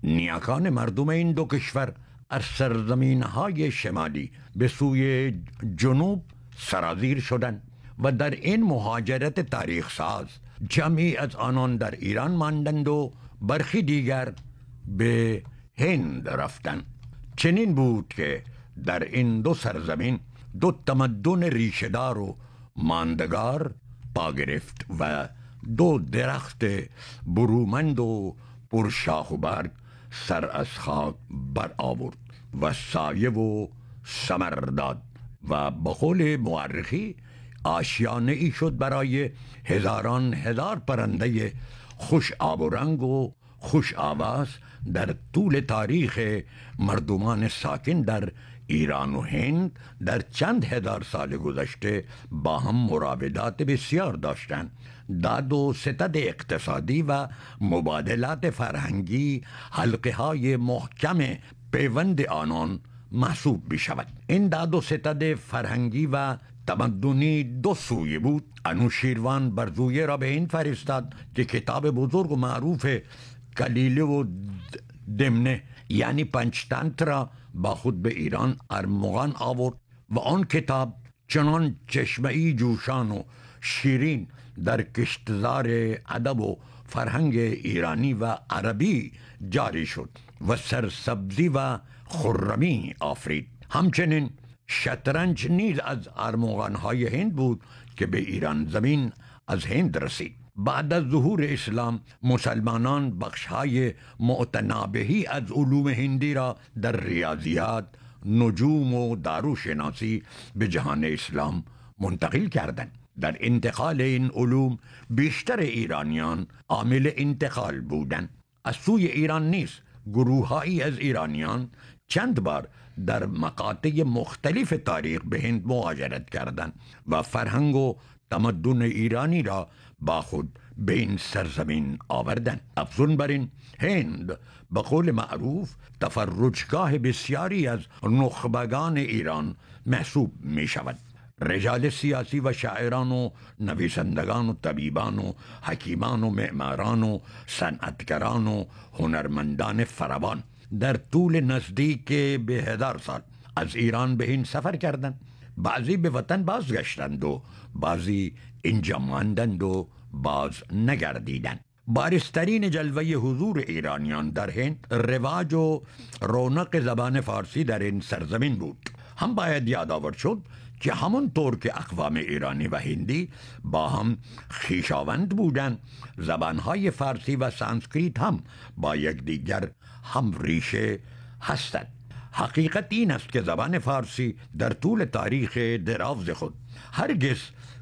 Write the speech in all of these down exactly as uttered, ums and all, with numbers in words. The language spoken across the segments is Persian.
نیاکان مردم این دو کشور از سرزمین‌های شمالی به سوی جنوب سرازیر شدند و در این مهاجرت تاریخ ساز جمعی از آنان در ایران ماندند و برخی دیگر به هند رفتند. چنین بود که در این دو سرزمین دو تمدن ریشه‌دار و ماندگار پا گرفت و دو درخت برومند و پرشاخ و برگ سر از خاک بر آورد و سایه و ثمر داد و به قول مورخی آشیانه ای شد برای هزاران هزار پرنده خوش آب و رنگ و خوش آواز در طول تاریخ مردمان ساکن در ایران و هند در چند هزار سال گذشته با هم مراودات بسیار داشتند. داد و ستد اقتصادی و مبادلات فرهنگی حلقه های محکم پیوند آنان محسوب می شود. این داد و ستد فرهنگی و تمدنی دو سویه بود. انوشیروان برزویه را به این فرستاد که کتاب بزرگ و معروف کلیله و دمنه یعنی پنچتنتر را با خود به ایران ارمغان آورد و آن کتاب چنان چشمه‌ای جوشان و شیرین در کشتزار ادب و فرهنگ ایرانی و عربی جاری شد و سرسبزی و خرمی آفرید. همچنین شطرنج نیز از ارمغان‌های هند بود که به ایران زمین از هند رسید. بعد از ظهور اسلام مسلمانان بخش‌های متنابهی از علوم هندی را در ریاضیات، نجوم و داروشناسی به جهان اسلام منتقل کردند. در انتقال این علوم بیشتر ایرانیان عامل انتقال بودند. از سوی ایران نیز گروه‌هایی از ایرانیان چند بار در مقاطع مختلف تاریخ به هند مهاجرت کردند و فرهنگ و تمدن ایرانی را با خود به این سرزمین آوردند. افزون بر این هند به قول معروف تفرجگاه بسیاری از نخبگان ایران محسوب می شود. رجال سیاسی و شاعران و نویسندگان و طبیبان و حکیمان و معماران و صنعتگران و هنرمندان فراوان در طول نزدیک به هزار سال از ایران به این سفر کردند. بعضی به وطن بازگشتند و بعضی اینجا ماندند و باز نگردیدند. بارزترین جلوه حضور ایرانیان در هند رواج و رونق زبان فارسی در این سرزمین بود. هم باید یاد آورد شد که همون طور که اقوام ایرانی و هندی با هم خویشاوند بودند، زبانهای فارسی و سانسکریت هم با یکدیگر هم ریشه هستند. حقیقت این است که زبان فارسی در طول تاریخ دراز خود هرگز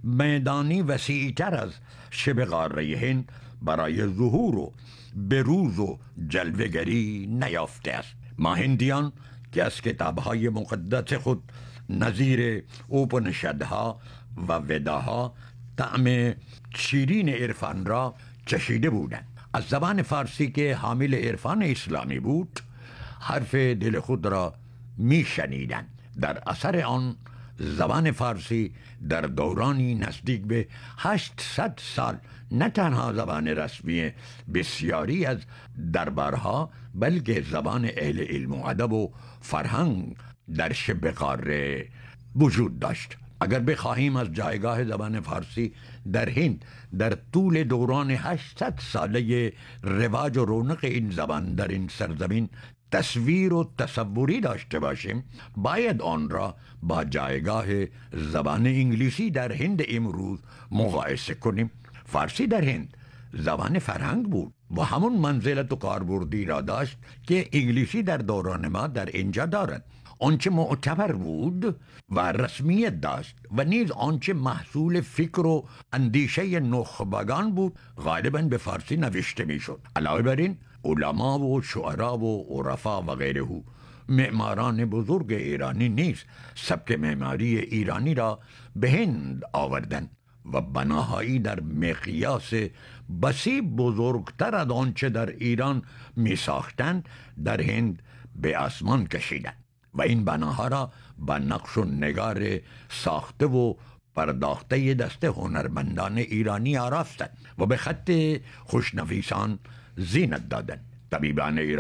میدانی وسیع‌تر از شبه قاره هند برای ظهور و بروز و جلوه‌گری نیافته است. ما هندیان که از کتاب‌های مقدس خود نظیر اوپنشدها و وداها طعم شیرین عرفان را چشیده بودند. از زبان فارسی که حامل عرفان اسلامی بود حرف دل خود را می شنیدند. در اثر آن زبان فارسی در دورانی نزدیک به هشتصد سال نه تنها زبان رسمی بسیاری از دربارها بلکه زبان اهل علم و ادب و فرهنگ در شبه قاره وجود داشت. اگر بخواهیم از جایگاه زبان فارسی در هند در طول دوران هشتصد ساله رواج و رونق این زبان در این سرزمین تصویر و تصوری داشته باشیم، باید آن را با جایگاه زبان انگلیسی در هند امروز مقایسه کنیم. فارسی در هند زبان فرهنگ بود و همون منزلت و کاربردی را داشت که انگلیسی در دوران ما در اینجا دارد. آنچه معتبر بود و رسمیت داشت و نیز آنچه محصول فکر و اندیشه نخبگان بود غالباً به فارسی نوشته می شد. علاوه بر این علما و شعرا و عرفا و غیره معماران بزرگ ایرانی نیز سبک معماری ایرانی را به هند آوردند و بناهایی در مقیاس بسیع بزرگتر از آنچه در ایران می ساختند در هند به آسمان کشیدند و این بناها را با نقش و نگار ساخته و پرداخته دست هنرمندان ایرانی آراستند و به خط خوشنویسان زینت دادند. طبیبان ایرانی